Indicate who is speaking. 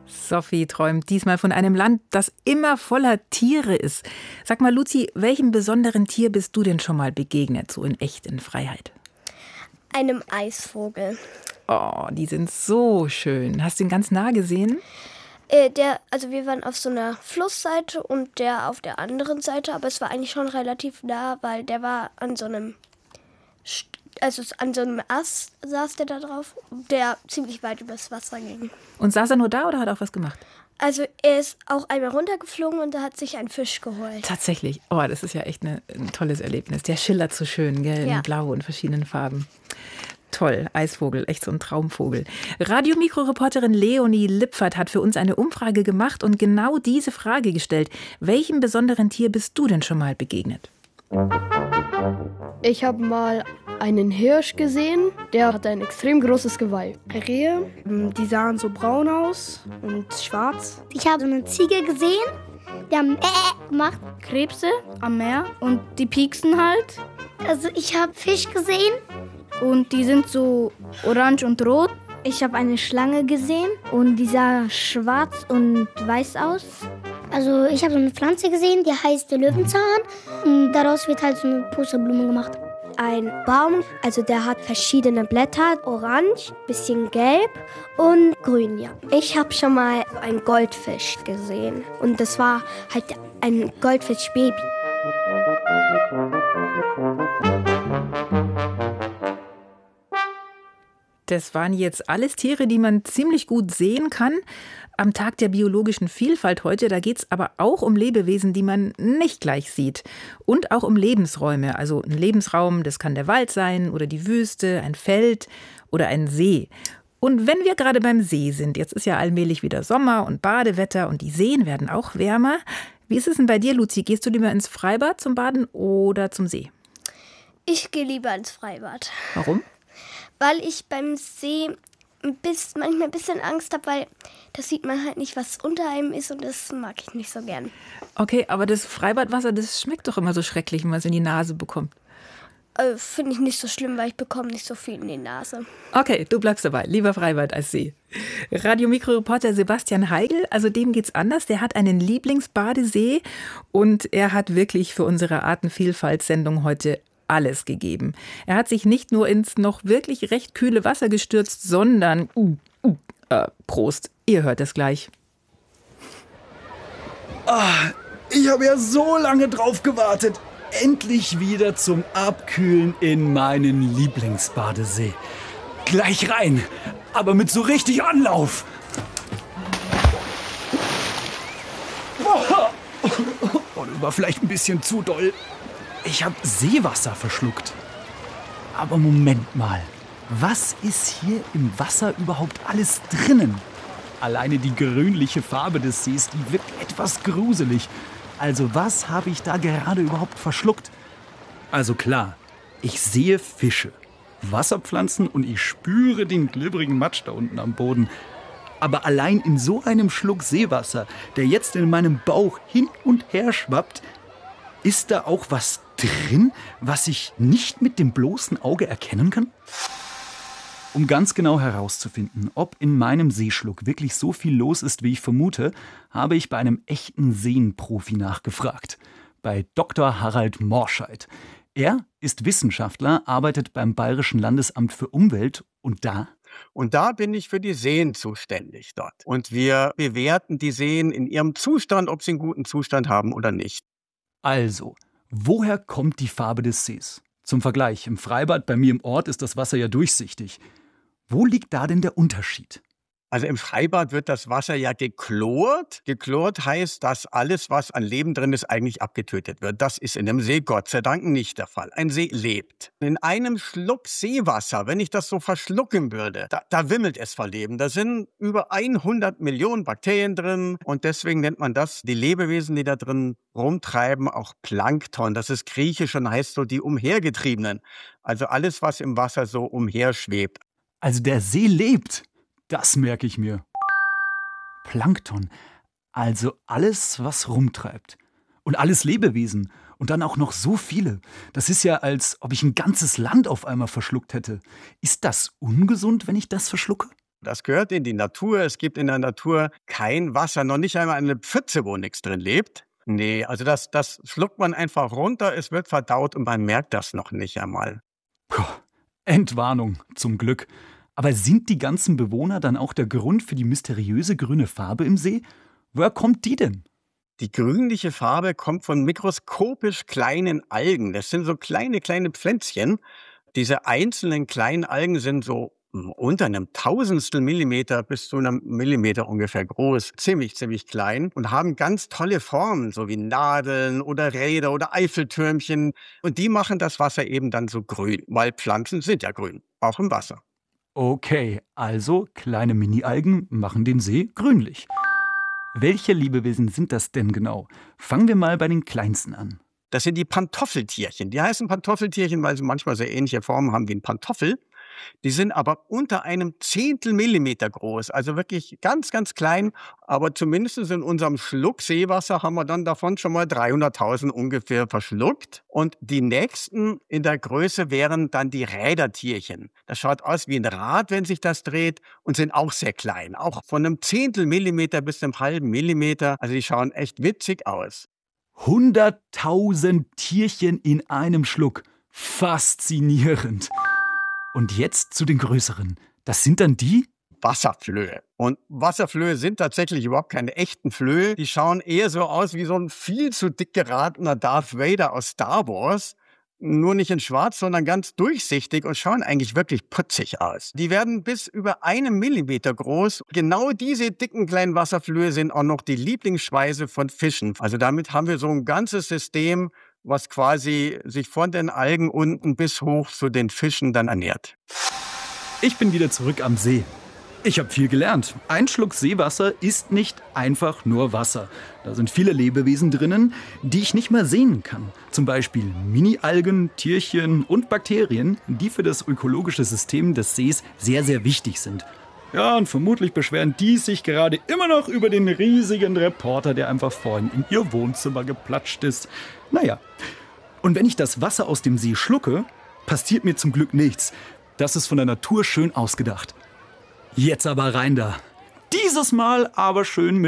Speaker 1: Sophie träumt diesmal von einem Land, das immer voller Tiere ist. Sag mal, Luzi, welchem besonderen Tier bist du denn schon mal begegnet, so in echt, in Freiheit?
Speaker 2: Einem Eisvogel.
Speaker 1: Oh, die sind so schön. Hast du ihn ganz nah gesehen?
Speaker 2: Wir waren auf so einer Flussseite und der auf der anderen Seite, aber es war eigentlich schon relativ nah, weil der war an so einem Ast saß der da drauf, der ziemlich weit übers Wasser ging.
Speaker 1: Und saß er nur da oder hat er auch was gemacht?
Speaker 2: Also er ist auch einmal runtergeflogen und da hat sich ein Fisch geholt.
Speaker 1: Tatsächlich. Oh, das ist ja echt ein tolles Erlebnis. Der schillert so schön, gell, in Blau und verschiedenen Farben. Toll, Eisvogel, echt so ein Traumvogel. Radiomikroreporterin Leonie Lipfert hat für uns eine Umfrage gemacht und genau diese Frage gestellt. Welchem besonderen Tier bist du denn schon mal begegnet?
Speaker 3: Ich habe mal einen Hirsch gesehen, der hatte ein extrem großes Geweih.
Speaker 4: Rehe, die sahen so braun aus und schwarz.
Speaker 5: Ich habe eine Ziege gesehen, die haben gemacht.
Speaker 4: Krebse am Meer und die pieksen halt.
Speaker 5: Also ich habe Fisch gesehen.
Speaker 4: Und die sind so orange und rot.
Speaker 6: Ich habe eine Schlange gesehen und die sah schwarz und weiß aus.
Speaker 5: Also ich habe so eine Pflanze gesehen, die heißt Löwenzahn. Und daraus wird halt so eine Pusteblume gemacht.
Speaker 6: Ein Baum, also der hat verschiedene Blätter, orange, bisschen gelb und grün, ja. Ich habe schon mal einen Goldfisch gesehen und das war halt ein Goldfischbaby.
Speaker 1: Das waren jetzt alles Tiere, die man ziemlich gut sehen kann. Am Tag der biologischen Vielfalt heute, da geht es aber auch um Lebewesen, die man nicht gleich sieht. Und auch um Lebensräume. Also ein Lebensraum, das kann der Wald sein oder die Wüste, ein Feld oder ein See. Und wenn wir gerade beim See sind, jetzt ist ja allmählich wieder Sommer und Badewetter und die Seen werden auch wärmer. Wie ist es denn bei dir, Luzi? Gehst du lieber ins Freibad zum Baden oder zum See?
Speaker 2: Ich gehe lieber ins Freibad.
Speaker 1: Warum?
Speaker 2: Weil ich beim See manchmal ein bisschen Angst habe, weil da sieht man halt nicht, was unter einem ist und das mag ich nicht so gern.
Speaker 1: Okay, aber das Freibadwasser, das schmeckt doch immer so schrecklich, wenn man es in die Nase bekommt.
Speaker 2: Finde ich nicht so schlimm, weil ich bekomme nicht so viel in die Nase.
Speaker 1: Okay, du bleibst dabei. Lieber Freibad als See. Radiomikroreporter Sebastian Heigl, also dem geht's anders. Der hat einen Lieblingsbadesee und er hat wirklich für unsere Artenvielfalt-Sendung heute alles gegeben. Er hat sich nicht nur ins noch wirklich recht kühle Wasser gestürzt, sondern Prost, ihr hört es gleich.
Speaker 7: Ich habe ja so lange drauf gewartet. Endlich wieder zum Abkühlen in meinen Lieblingsbadesee. Gleich rein, aber mit so richtig Anlauf. Oh, das war vielleicht ein bisschen zu doll. Ich habe Seewasser verschluckt. Aber Moment mal, was ist hier im Wasser überhaupt alles drinnen? Alleine die grünliche Farbe des Sees, die wirkt etwas gruselig. Also was habe ich da gerade überhaupt verschluckt? Also klar, ich sehe Fische, Wasserpflanzen und ich spüre den glibberigen Matsch da unten am Boden. Aber allein in so einem Schluck Seewasser, der jetzt in meinem Bauch hin und her schwappt, ist da auch was drin, was ich nicht mit dem bloßen Auge erkennen kann? Um ganz genau herauszufinden, ob in meinem Seeschluck wirklich so viel los ist, wie ich vermute, habe ich bei einem echten Seenprofi nachgefragt. Bei Dr. Harald Morscheid. Er ist Wissenschaftler, arbeitet beim Bayerischen Landesamt für Umwelt und da
Speaker 8: bin ich für die Seen zuständig dort. Und wir bewerten die Seen in ihrem Zustand, ob sie einen guten Zustand haben oder nicht.
Speaker 7: Also, woher kommt die Farbe des Sees? Zum Vergleich, im Freibad bei mir im Ort ist das Wasser ja durchsichtig. Wo liegt da denn der Unterschied?
Speaker 8: Also im Freibad wird das Wasser ja geklort. Geklort heißt, dass alles, was an Leben drin ist, eigentlich abgetötet wird. Das ist in einem See Gott sei Dank nicht der Fall. Ein See lebt. In einem Schluck Seewasser, wenn ich das so verschlucken würde, da wimmelt es vor Leben. Da sind über 100 Millionen Bakterien drin und deswegen nennt man das, die Lebewesen, die da drin rumtreiben, auch Plankton. Das ist griechisch und heißt so die Umhergetriebenen. Also alles, was im Wasser so umherschwebt.
Speaker 7: Also der See lebt. Das merke ich mir. Plankton, also alles, was rumtreibt. Und alles Lebewesen. Und dann auch noch so viele. Das ist ja, als ob ich ein ganzes Land auf einmal verschluckt hätte. Ist das ungesund, wenn ich das verschlucke?
Speaker 8: Das gehört in die Natur. Es gibt in der Natur kein Wasser, noch nicht einmal eine Pfütze, wo nichts drin lebt. Nee, also das schluckt man einfach runter, es wird verdaut und man merkt das noch nicht einmal.
Speaker 7: Puh, Entwarnung, zum Glück. Aber sind die ganzen Bewohner dann auch der Grund für die mysteriöse grüne Farbe im See? Woher kommt die denn?
Speaker 8: Die grünliche Farbe kommt von mikroskopisch kleinen Algen. Das sind so kleine Pflänzchen. Diese einzelnen kleinen Algen sind so unter einem Tausendstel Millimeter bis zu einem Millimeter ungefähr groß. Ziemlich klein und haben ganz tolle Formen, so wie Nadeln oder Räder oder Eiffeltürmchen. Und die machen das Wasser eben dann so grün, weil Pflanzen sind ja grün, auch im Wasser.
Speaker 7: Okay, also kleine Mini-Algen machen den See grünlich. Welche Lebewesen sind das denn genau? Fangen wir mal bei den kleinsten an.
Speaker 8: Das sind die Pantoffeltierchen. Die heißen Pantoffeltierchen, weil sie manchmal sehr ähnliche Formen haben wie ein Pantoffel. Die sind aber unter einem Zehntel Millimeter groß, also wirklich ganz klein. Aber zumindest in unserem Schluck Seewasser haben wir dann davon schon mal 300.000 ungefähr verschluckt. Und die nächsten in der Größe wären dann die Rädertierchen. Das schaut aus wie ein Rad, wenn sich das dreht, und sind auch sehr klein. Auch von einem Zehntel Millimeter bis einem halben Millimeter. Also die schauen echt witzig aus.
Speaker 7: 100.000 Tierchen in einem Schluck. Faszinierend. Und jetzt zu den größeren. Das sind dann die?
Speaker 8: Wasserflöhe. Und Wasserflöhe sind tatsächlich überhaupt keine echten Flöhe. Die schauen eher so aus wie so ein viel zu dick geratener Darth Vader aus Star Wars. Nur nicht in schwarz, sondern ganz durchsichtig und schauen eigentlich wirklich putzig aus. Die werden bis über 1 Millimeter groß. Genau diese dicken kleinen Wasserflöhe sind auch noch die Lieblingsspeise von Fischen. Also damit haben wir so ein ganzes System, was quasi sich von den Algen unten bis hoch zu den Fischen dann ernährt.
Speaker 7: Ich bin wieder zurück am See. Ich habe viel gelernt. Ein Schluck Seewasser ist nicht einfach nur Wasser. Da sind viele Lebewesen drinnen, die ich nicht mehr sehen kann. Zum Beispiel Mini-Algen, Tierchen und Bakterien, die für das ökologische System des Sees sehr, sehr wichtig sind. Ja, und vermutlich beschweren die sich gerade immer noch über den riesigen Reporter, der einfach vorhin in ihr Wohnzimmer geplatscht ist. Naja, und wenn ich das Wasser aus dem See schlucke, passiert mir zum Glück nichts. Das ist von der Natur schön ausgedacht. Jetzt aber rein da. Dieses Mal aber schön mit